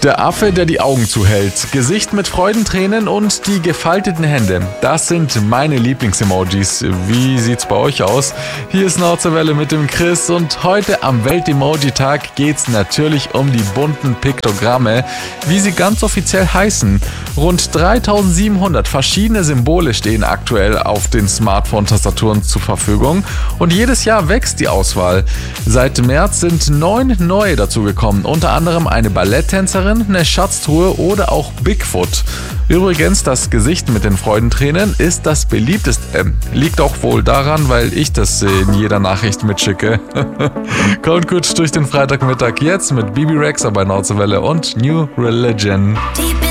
Der Affe, der die Augen zuhält, Gesicht mit Freudentränen und die gefalteten Hände. Das sind meine Lieblings-Emojis. Wie sieht's bei euch aus? Hier ist Nauzerwelle mit dem Chris und heute am Welt-Emoji-Tag geht's natürlich um die bunten Piktogramme, wie sie ganz offiziell heißen. Rund 3700 verschiedene Symbole stehen aktuell auf den Smartphone-Tastaturen zur Verfügung und jedes Jahr wächst die Auswahl. Seit März sind 9 neue dazugekommen, unter anderem eine Balletttänzerin, eine Schatztruhe oder auch Bigfoot. Übrigens, das Gesicht mit den Freudentränen ist das beliebteste. Liegt auch wohl daran, weil ich das in jeder Nachricht mitschicke. Kommt gut durch den Freitagmittag jetzt mit Bibi Rexha bei Nauzerwelle und New Religion.